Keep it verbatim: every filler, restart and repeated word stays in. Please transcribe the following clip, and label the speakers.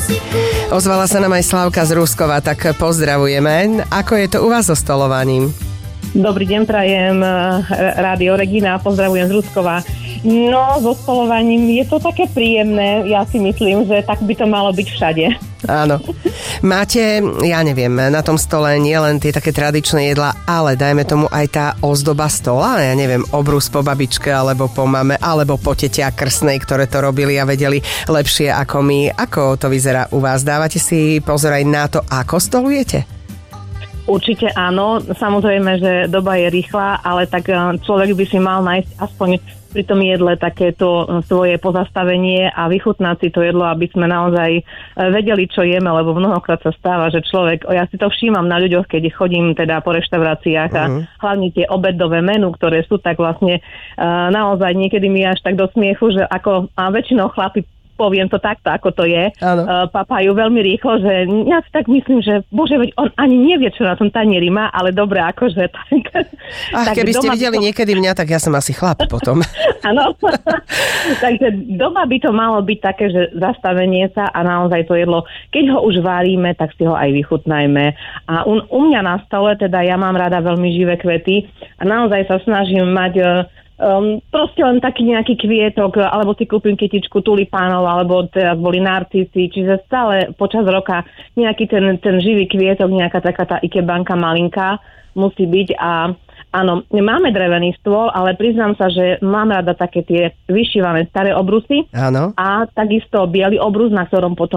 Speaker 1: Ozvala sa nám aj Slávka z Ruskova, tak pozdravujeme. Ako je to u vás so stolovaním?
Speaker 2: Dobrý deň, prajem, Rádio Regina, pozdravujem z Ruskova. No, so stolovaním je to také príjemné, ja si myslím, že tak by to malo byť všade.
Speaker 1: Áno. Máte, ja neviem, na tom stole nie len tie také tradičné jedlá, ale dajme tomu aj tá ozdoba stola, ja neviem, obrus po babičke, alebo po mame, alebo po tete a krstnej, ktoré to robili a vedeli lepšie ako my. Ako to vyzerá u vás? Dávate si pozor aj na to, ako stolujete?
Speaker 2: Určite áno, samozrejme, že doba je rýchla, ale tak človek by si mal nájsť aspoň pri tom jedle takéto svoje pozastavenie a vychutnať si to jedlo, aby sme naozaj vedeli, čo jeme, lebo mnohokrát sa stáva, že človek, ja si to všímam na ľuďoch, keď chodím teda po reštauráciách a uh-huh. hlavne tie obedové menu, ktoré sú tak vlastne uh, naozaj niekedy mi až tak do smiechu, že ako a väčšinou chlapi poviem to takto, ako to je, uh, papajú veľmi rýchlo, že ja si tak myslím, že bože, veď on ani nevie, čo na tom tanieri má, ale dobre, akože tak.
Speaker 1: Ach,
Speaker 2: tak
Speaker 1: keby ste videli
Speaker 2: to...
Speaker 1: niekedy mňa, tak ja som asi chlap potom.
Speaker 2: Áno. Takže doma by to malo byť také, že zastavenie sa a naozaj to jedlo, keď ho už varíme, tak si ho aj vychutnajme. A u, u mňa na stole, teda ja mám rada veľmi živé kvety a naozaj sa snažím mať Um, proste len taký nejaký kvietok, alebo si kúpim kytičku tulipánov, alebo teraz boli narcisy, čiže stále počas roka nejaký ten, ten živý kvietok, nejaká taká tá ikebanka malinká musí byť a áno, máme drevený stôl, ale priznám sa, že mám rada také tie vyšívané staré obrusy.
Speaker 1: Áno.
Speaker 2: A takisto biely obrus, na ktorom potom